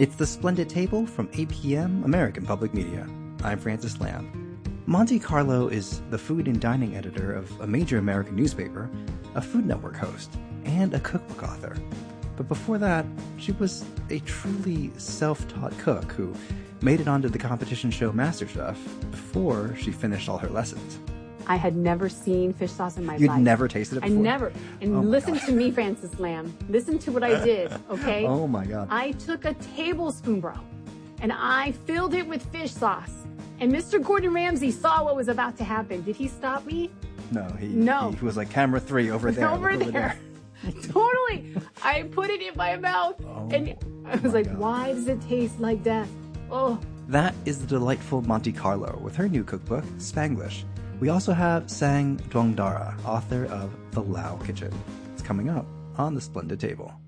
It's The Splendid Table from APM, American Public Media. I'm Francis Lam. Monte Carlo is the food and dining editor of a major American newspaper, a Food Network host, and a cookbook author. But before that, she was a truly self-taught cook who made it onto the competition show MasterChef before she finished all her lessons. I had never seen fish sauce in my life. You'd never tasted it before? I never. And listen to me, Francis Lam. Listen to what I did, okay? Oh my God. I took a tablespoon, bro, and I filled it with fish sauce. And Mr. Gordon Ramsay saw what was about to happen. Did he stop me? No, he was like camera 3 over there. Over there. Totally. I put it in my mouth, and I was like, why does it taste like death? Oh. That is the delightful Monte Carlo with her new cookbook, Spanglish. We also have Sang Dwangdara, author of The Lao Kitchen. It's coming up on The Splendid Table.